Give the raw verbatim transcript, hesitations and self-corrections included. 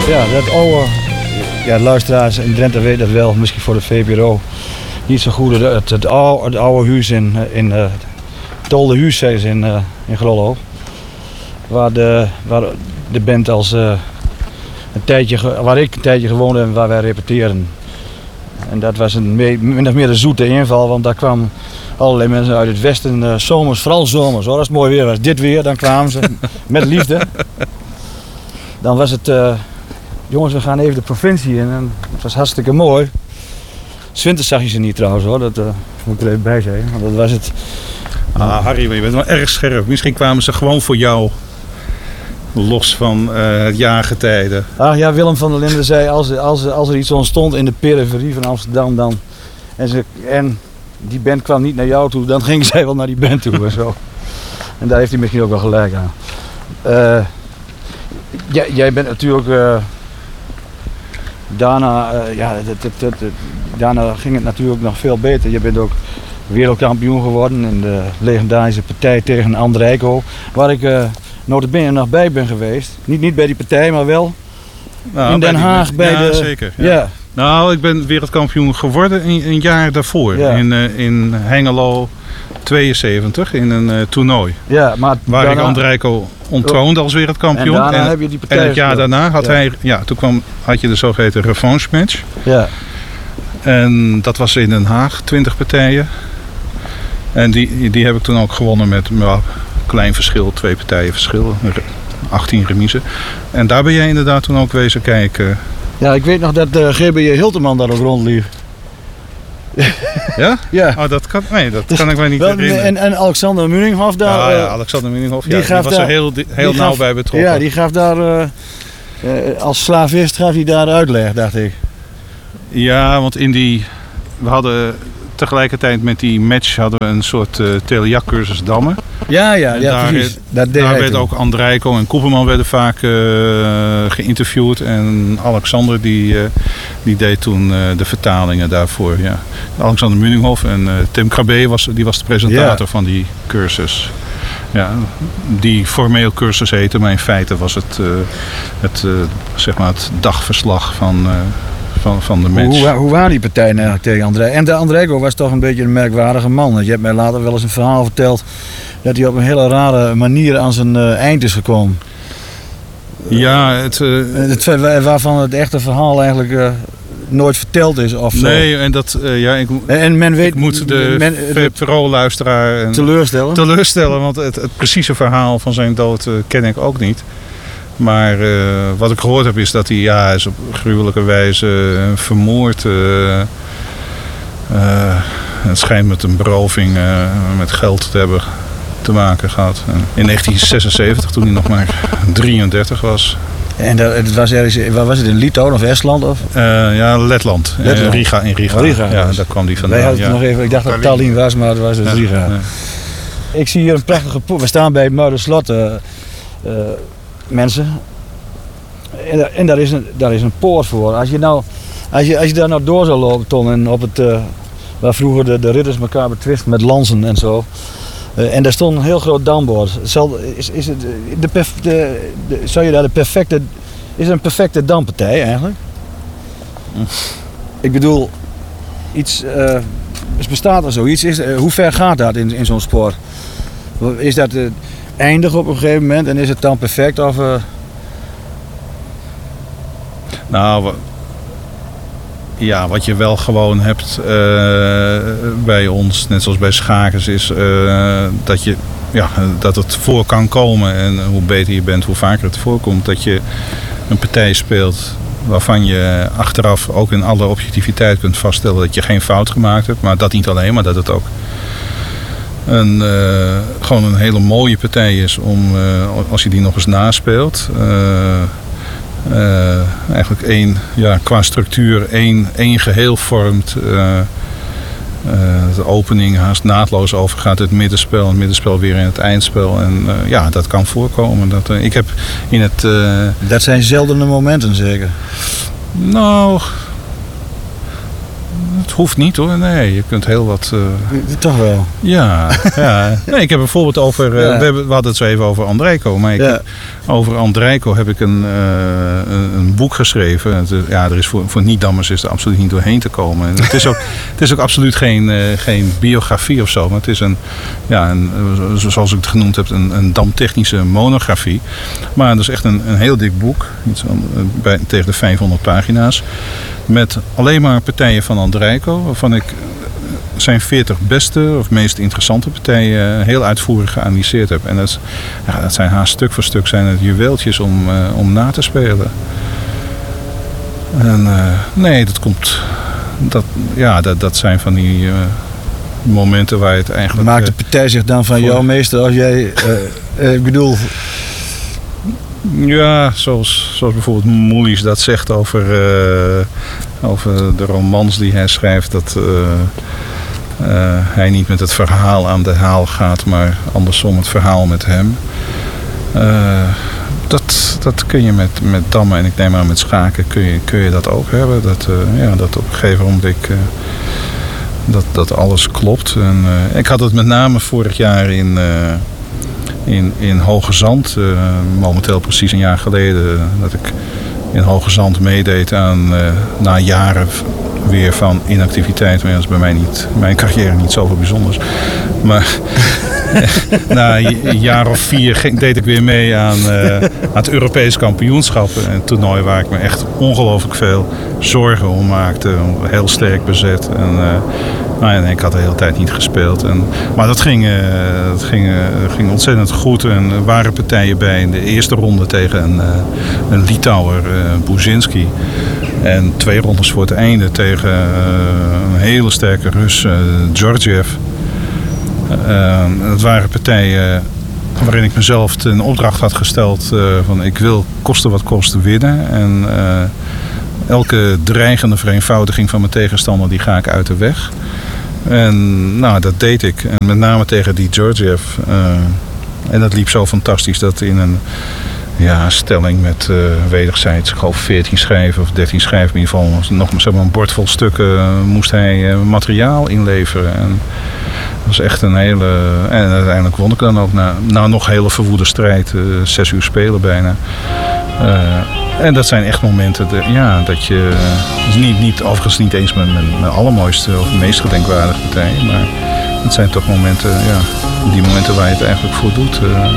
Ja, dat oude, ja, luisteraars in Drenthe weten dat wel, misschien voor de V P R O. Niet zo goed, het, het, oude, het oude huis in, in uh, het oude huis zeggen ze in, uh, in Grollo. Waar de, waar de band als uh, een tijdje, waar ik een tijdje gewoond heb en waar wij repeteerden. En dat was een min of meer een zoete inval, want daar kwamen allerlei mensen uit het westen, uh, zomers, vooral zomers hoor. Als het mooi weer was, dit weer, dan kwamen ze met liefde. Dan was het, uh, jongens we gaan even de provincie in en het was hartstikke mooi. 's Winters zag je ze niet trouwens hoor, dat uh, moet ik er even bij zeggen. Want dat was het. Ah, Harry, je bent wel erg scherp. Misschien kwamen ze gewoon voor jou, los van uh, het jaargetijde. Ach ja, Willem van der Linden zei, als, als, als er iets ontstond in de periferie van Amsterdam, dan, en, ze, en die band kwam niet naar jou toe, dan gingen zij wel naar die band toe en zo. En daar heeft hij misschien ook wel gelijk aan. Uh, jij, jij bent natuurlijk, uh, daarna, uh, ja, het, het, het, het, daarna ging het natuurlijk nog veel beter. Je bent ook wereldkampioen geworden in de legendarische partij tegen Andrijko, waar ik uh, notabene nog bij ben geweest. Niet, niet bij die partij, maar wel nou, in Den bij Haag die, bij ja, de... Zeker. Ja. Ja. Nou, ik ben wereldkampioen geworden een, een jaar daarvoor. Ja. In, uh, in Hengelo tweeënzeventig in een uh, toernooi. Ja, maar waar daarna... ik Andrijko ontroonde als wereldkampioen. En daarna en, heb je die partij en het jaar gespeeld. daarna had Ja. hij... Ja, toen kwam, had je de zogeheten revanche match. Ja. En dat was in Den Haag, twintig partijen. En die, die heb ik toen ook gewonnen met nou, klein verschil, twee partijen verschil. achttien remiezen. En daar ben jij inderdaad toen ook wezen kijken. Ja, ik weet nog dat uh, G B J Hilterman daar ook rondliep. Ja? Ja. Oh, dat kan, nee, dat kan ik mij niet Wel, herinneren. En, en Alexander Muninghoff daar. Ja, ja, uh, Alexander Muninghoff, die ja, die, gaf was daar- er heel, heel die nauw gaf- bij betrokken. Ja, die gaf daar, uh, uh, als slavist gaf hij daar uitleg, dacht ik. Ja, want in die... We hadden tegelijkertijd met die match hadden we een soort uh, telejac-cursus dammen. Ja, ja, En ja daar precies. werd- Dat deed Daar hij werd toen. ook Andrijko en Koeperman werden vaak uh, geïnterviewd. En Alexander die, uh, die deed toen uh, de vertalingen daarvoor. Ja. Alexander Muninghoff en uh, Tim Krabbe was, die was de presentator Ja. van die cursus. Ja, die formeel cursus heette, maar in feite was het, uh, het, uh, zeg maar het dagverslag van, uh, van, van de match. Hoe, hoe waren die partijen eigenlijk tegen André? En de Andrijko was toch een beetje een merkwaardige man. Je hebt mij later wel eens een verhaal verteld dat hij op een hele rare manier aan zijn uh, eind is gekomen. Ja, het... Uh, Het, waarvan het echte verhaal eigenlijk uh, nooit verteld is of zo. nee, en dat... Uh, ja, ik, En, en men weet... ik moet de men, V P R O-luisteraar... en- teleurstellen. teleurstellen, want het, het precieze verhaal van zijn dood uh, ken ik ook niet. Maar uh, wat ik gehoord heb is dat hij ja, is op gruwelijke wijze uh, vermoord. Uh, uh, het schijnt met een beroving uh, met geld te hebben te maken gehad. En in negentien zesenzeventig, toen hij nog maar drieëndertig was. En dat, het was ergens, waar was het, in Litouwen of Estland? Of? Uh, ja, Letland. Letland. Uh, Riga, in Riga. Riga, ja, dus. daar kwam hij Wij vandaan. hadden het Ja. nog even, ik dacht dat het Tallinn was, maar het was het Ja, Riga. ja. Ik zie hier een prachtige poort. We staan bij het Muiderslot, uh, uh, mensen. En, en daar, is een, daar is een poort voor. Als je, nou, als je, als je daar nou door zou lopen, Ton, en op het, uh, waar vroeger de, de ridders elkaar betwisten met lansen en zo. Uh, en daar stond een heel groot dambord. Zal, is, is het de, perf, de, de, zou je daar de perfecte... Is het een perfecte dampartij eigenlijk? Hm. Ik bedoel, iets... Uh, bestaat er zoiets? Is, uh, hoe ver gaat dat in, in zo'n sport? Is dat uh, eindig op een gegeven moment en is het dan perfect? Of, uh... Nou, wa- ja, wat je wel gewoon hebt uh, bij ons, net zoals bij schakers, is uh, dat, je, ja, dat het voor kan komen. En hoe beter je bent, hoe vaker het voorkomt. Dat je een partij speelt waarvan je achteraf ook in alle objectiviteit kunt vaststellen dat je geen fout gemaakt hebt. Maar dat niet alleen, maar dat het ook een, uh, gewoon een hele mooie partij is om, uh, als je die nog eens naspeelt. Uh, Uh, eigenlijk één, ja, qua structuur één, één geheel vormt. Uh, uh, de opening haast naadloos overgaat het middenspel. Het middenspel weer in het eindspel. En uh, ja, dat kan voorkomen. Dat, uh, ik heb in het... Uh, Dat zijn zeldene momenten zeker? nou... het hoeft niet hoor. Nee, je kunt heel wat... Uh... Toch wel? Ja. ja. Nee, ik heb bijvoorbeeld over... Uh, ja. we, hebben, we hadden het zo even over Andrijko. Maar ik ja. heb, over Andrijko heb ik een, uh, een, een boek geschreven. Het, ja, er is voor, voor niet-dammers is er absoluut niet doorheen te komen. En het, is ook, het is ook absoluut geen, uh, geen biografie of zo. Maar het is een, ja, een, zoals ik het genoemd heb, een, een damtechnische monografie. Maar dat is echt een, een heel dik boek. Iets aan, bij, tegen de vijfhonderd pagina's. Met alleen maar partijen van Andrijko. Waarvan ik zijn veertig beste of meest interessante partijen heel uitvoerig geanalyseerd heb. En dat, ja, dat zijn haast stuk voor stuk zijn het juweeltjes om, uh, om na te spelen. En uh, nee, dat komt... Dat, ja, dat, dat zijn van die uh, momenten waar je het eigenlijk... Maakt de partij zich dan van voor... jou meester als jij... Uh, uh, ik bedoel... Ja, zoals, zoals bijvoorbeeld Moelis dat zegt over, uh, over de romans die hij schrijft. Dat uh, uh, hij niet met het verhaal aan de haal gaat, maar andersom het verhaal met hem. Uh, dat, dat kun je met, met dammen en ik neem aan met schaken kun je, kun je dat ook hebben. Dat, uh, ja, dat op een gegeven moment uh, dat, dat alles klopt. En, uh, ik had het met name vorig jaar in... Uh, In, in Hoge Zand, uh, momenteel precies een jaar geleden, dat ik in Hoge Zand meedeed aan, uh, na jaren weer van inactiviteit. Maar dat is bij mij niet, mijn carrière niet zoveel bijzonders. Maar na een jaar of vier ging, deed ik weer mee aan, uh, aan het Europees kampioenschap. Een toernooi waar ik me echt ongelooflijk veel zorgen om maakte. Heel sterk bezet. En, uh, nou ja, ik had de hele tijd niet gespeeld. En, maar dat ging, uh, dat ging, uh, ging ontzettend goed. En er waren partijen bij in de eerste ronde tegen een, uh, een Litouwer, uh, Buzinski. En twee rondes voor het einde tegen uh, een hele sterke Rus, uh, Georgiev. Uh, dat waren partijen waarin ik mezelf ten opdracht had gesteld uh, van ik wil kosten wat kost winnen. En uh, elke dreigende vereenvoudiging van mijn tegenstander die ga ik uit de weg. En nou, dat deed ik. En met name tegen die Georgiev. Uh, en dat liep zo fantastisch dat in een ja, stelling met uh, wederzijds, ik geloof veertien schijven of dertien schijven in ieder geval. Nog zeg maar, een bord vol stukken uh, moest hij uh, materiaal inleveren. En dat was echt een hele... En uiteindelijk won ik dan ook na, na nog hele verwoede strijd. Uh, zes uur spelen bijna. Uh, en dat zijn echt momenten de, ja, dat je... Uh, niet, niet, overigens niet eens mijn, mijn, mijn allermooiste of meest gedenkwaardige partij. Maar het zijn toch momenten, ja, die momenten waar je het eigenlijk voor doet. Uh,